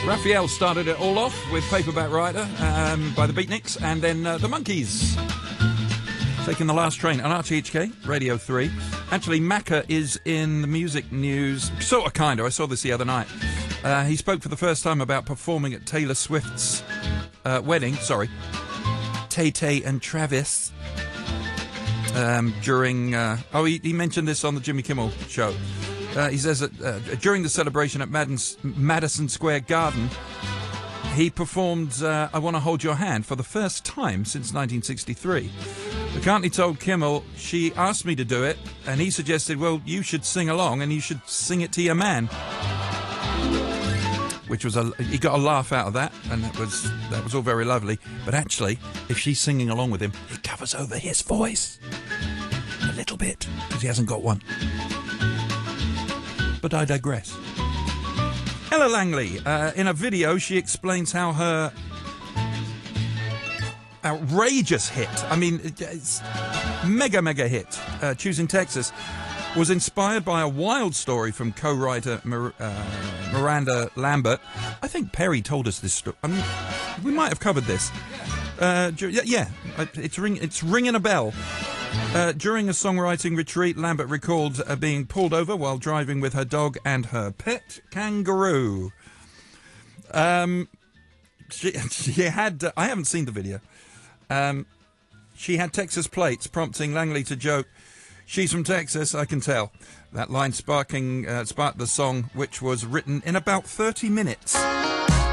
Raphael started it all off with Paperback Writer by the Beatniks, and then the Monkees taking the last train on RTHK Radio 3. Actually, Macca is in the music news, sort of, kind of. I saw this the other night. He spoke for the first time about performing at Taylor Swift's wedding. Sorry, Tay-Tay and Travis. During he mentioned this on the Jimmy Kimmel show. He says that during the celebration at Madison Square Garden, he performed I Want to Hold Your Hand for the first time since 1963. McCartney told Kimmel, she asked me to do it, and he suggested, well, you should sing along and you should sing it to your man. Which was he got a laugh out of that, and that was all very lovely. But actually, if she's singing along with him, it covers over his voice a little bit because he hasn't got one. But I digress. Ella Langley, in a video, she explains how her outrageous hit, I mean, it's mega hit, Choosing Texas, was inspired by a wild story from co-writer Miranda Lambert. I think Perry told us this story. I mean, we might have covered this. It's ringing a bell. During a songwriting retreat, Lambert recalled being pulled over while driving with her dog and her pet kangaroo. She had... I haven't seen the video. She had Texas plates, prompting Langley to joke, "She's from Texas, I can tell." That line sparked the song, which was written in about 30 minutes.